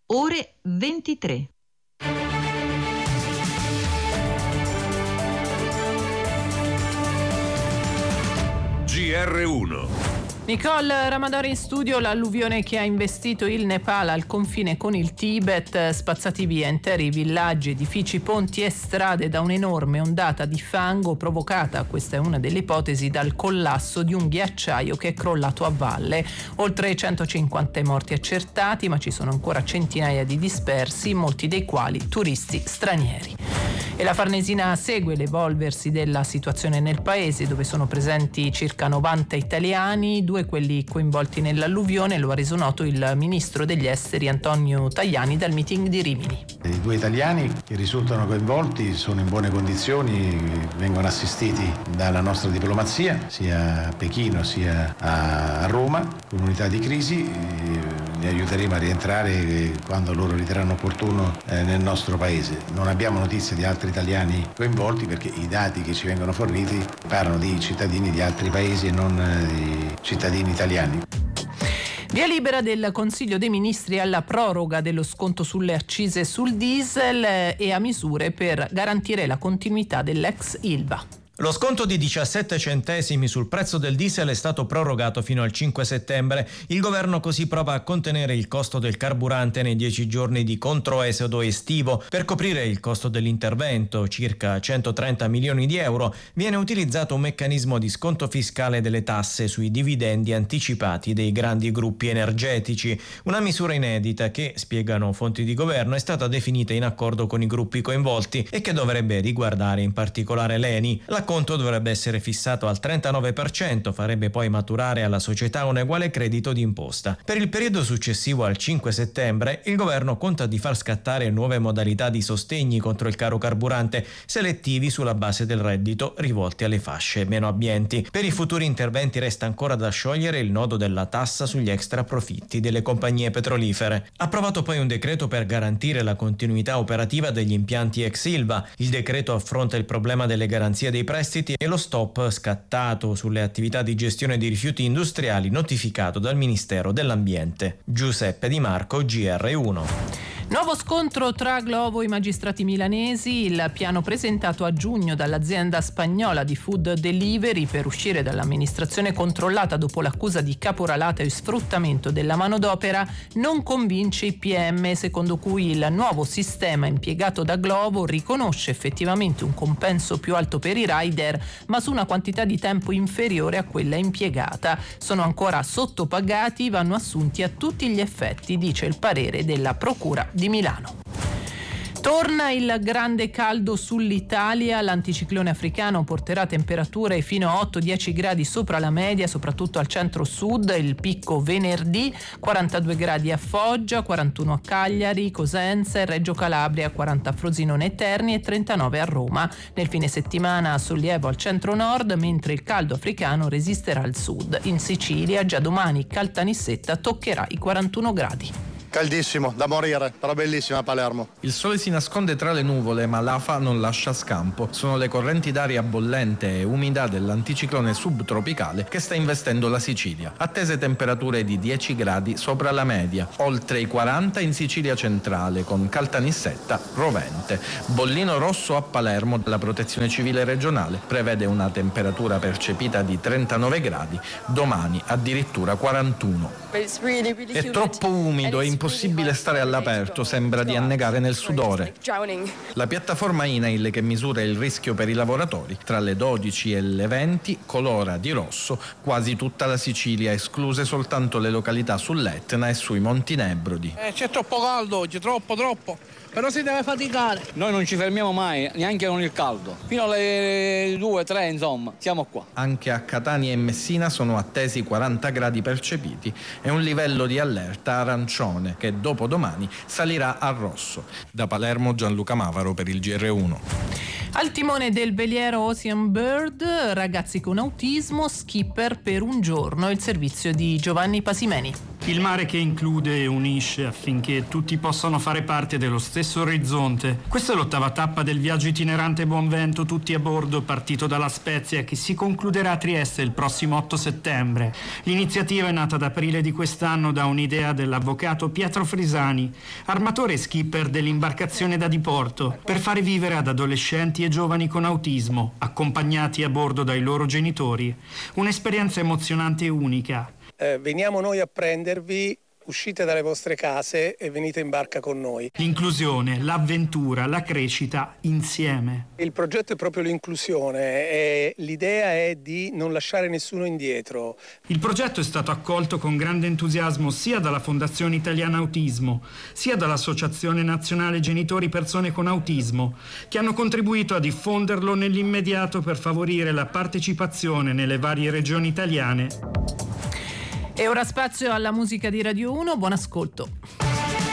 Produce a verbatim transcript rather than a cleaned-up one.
ore ventitré. G R uno. Nicole Ramadori in studio. L'alluvione che ha investito il Nepal al confine con il Tibet, spazzati via interi villaggi, edifici, ponti e strade da un'enorme ondata di fango provocata, questa è una delle ipotesi, dal collasso di un ghiacciaio che è crollato a valle. Oltre centocinquanta morti accertati, ma ci sono ancora centinaia di dispersi, molti dei quali turisti stranieri. E la Farnesina segue l'evolversi della situazione nel paese, dove sono presenti circa novanta italiani, due quelli coinvolti nell'alluvione, lo ha reso noto il ministro degli esteri Antonio Tajani dal meeting di Rimini. I due italiani che risultano coinvolti sono in buone condizioni, vengono assistiti dalla nostra diplomazia, sia a Pechino sia a Roma, con unità di crisi. Li aiuteremo a rientrare quando loro riterranno opportuno nel nostro paese. Non abbiamo notizie di altri italiani coinvolti perché i dati che ci vengono forniti parlano di cittadini di altri paesi e non di cittadini italiani. Via libera del Consiglio dei Ministri alla proroga dello sconto sulle accise sul diesel e a misure per garantire la continuità dell'ex Ilva. Lo sconto di diciassette centesimi sul prezzo del diesel è stato prorogato fino al cinque settembre. Il governo così prova a contenere il costo del carburante nei dieci giorni di controesodo estivo. Per coprire il costo dell'intervento, circa centotrenta milioni di euro, viene utilizzato un meccanismo di sconto fiscale delle tasse sui dividendi anticipati dei grandi gruppi energetici. Una misura inedita che, spiegano fonti di governo, è stata definita in accordo con i gruppi coinvolti e che dovrebbe riguardare in particolare l'Eni. La conto dovrebbe essere fissato al trentanove per cento, farebbe poi maturare alla società un uguale credito d'imposta. Per il periodo successivo al cinque settembre, il governo conta di far scattare nuove modalità di sostegni contro il caro carburante, selettivi sulla base del reddito, rivolti alle fasce meno abbienti. Per i futuri interventi resta ancora da sciogliere il nodo della tassa sugli extra profitti delle compagnie petrolifere. Approvato poi un decreto per garantire la continuità operativa degli impianti ex Ilva. Il decreto affronta il problema delle garanzie dei prezzi e lo stop scattato sulle attività di gestione di rifiuti industriali notificato dal Ministero dell'Ambiente. Giuseppe Di Marco, G R uno. Nuovo scontro tra Glovo e i magistrati milanesi, il piano presentato a giugno dall'azienda spagnola di food delivery per uscire dall'amministrazione controllata dopo l'accusa di caporalato e sfruttamento della manodopera non convince i P M, secondo cui il nuovo sistema impiegato da Glovo riconosce effettivamente un compenso più alto per i rider, ma su una quantità di tempo inferiore a quella impiegata. Sono ancora sottopagati, vanno assunti a tutti gli effetti, dice il parere della Procura di Milano. Torna il grande caldo sull'Italia, l'anticiclone africano porterà temperature fino a otto dieci gradi sopra la media, soprattutto al centro-sud, il picco venerdì, quarantadue gradi a Foggia, quarantuno a Cagliari, Cosenza e Reggio Calabria, quaranta a Frosinone e Terni e trentanove a Roma. Nel fine settimana sollievo al centro-nord, mentre il caldo africano resisterà al sud. In Sicilia già domani Caltanissetta toccherà i quarantuno gradi. Caldissimo, da morire, però bellissima Palermo. Il sole si nasconde tra le nuvole, ma l'afa non lascia scampo. Sono le correnti d'aria bollente e umida dell'anticiclone subtropicale che sta investendo la Sicilia. Attese temperature di dieci gradi sopra la media, oltre i quaranta in Sicilia centrale, con Caltanissetta rovente. Bollino rosso a Palermo, la Protezione Civile regionale prevede una temperatura percepita di trentanove gradi, domani addirittura quarantuno. È troppo umido e impossibile stare all'aperto, sembra di annegare nel sudore. La piattaforma I N A I L che misura il rischio per i lavoratori tra le dodici e le venti colora di rosso quasi tutta la Sicilia, escluse soltanto le località sull'Etna e sui Monti Nebrodi. Eh, c'è troppo caldo oggi, troppo troppo. Però si deve faticare. Noi non ci fermiamo mai, neanche con il caldo. Fino alle due, tre, insomma, siamo qua. Anche a Catania e Messina sono attesi quaranta gradi percepiti e un livello di allerta arancione che dopodomani salirà a rosso. Da Palermo Gianluca Mavaro per il G R uno. Al timone del veliero Ocean Bird, ragazzi con autismo, skipper per un giorno, il servizio di Giovanni Pasimeni. Il mare che include e unisce affinché tutti possano fare parte dello stesso orizzonte. Questa è l'ottava tappa del viaggio itinerante Buon Vento, tutti a bordo, partito dalla Spezia, che si concluderà a Trieste il prossimo otto settembre. L'iniziativa è nata ad aprile di quest'anno da un'idea dell'avvocato Pietro Frisani, armatore e skipper dell'imbarcazione da diporto, per fare vivere ad adolescenti e giovani con autismo, accompagnati a bordo dai loro genitori, un'esperienza emozionante e unica. Eh, veniamo noi a prendervi, uscite dalle vostre case e venite in barca con noi. L'inclusione, l'avventura, la crescita insieme. Il progetto è proprio l'inclusione e l'idea è di non lasciare nessuno indietro. Il progetto è stato accolto con grande entusiasmo sia dalla Fondazione Italiana Autismo, sia dall'Associazione Nazionale Genitori Persone con Autismo, che hanno contribuito a diffonderlo nell'immediato per favorire la partecipazione nelle varie regioni italiane. E ora spazio alla musica di Radio uno, buon ascolto.